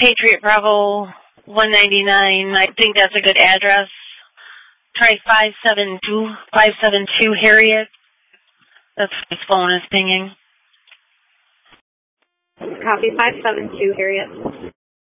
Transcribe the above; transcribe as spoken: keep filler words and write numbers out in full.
Patriot Bravo one ninety-nine. I think that's a good address. Try five seven two, five seven two Harriet. That's his phone is pinging. Copy five seven two Harriet.